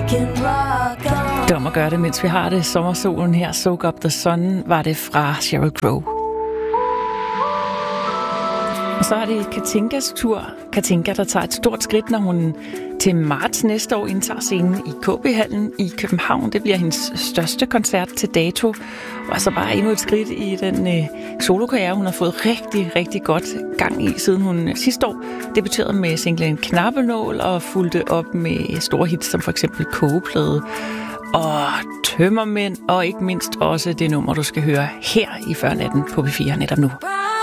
can rock on. Det om at gøre det, mens vi har det. Sommersolen her, Soak Up the Sun, var det fra Sheryl Crow. Og så er det Katinkas tur. Katinka, der tager et stort skridt, når hun til marts næste år indtager scenen i KB-hallen i København. Det bliver hendes største koncert til dato. Og så bare endnu et skridt i den solokarriere, hun har fået rigtig, rigtig godt gang i, siden hun sidste år debuterede med singlen Knappenål og fulgte op med store hits som for eksempel Kogeplade og Tømmermænd, og ikke mindst også det nummer, du skal høre her i Førnatten på P4 netop nu.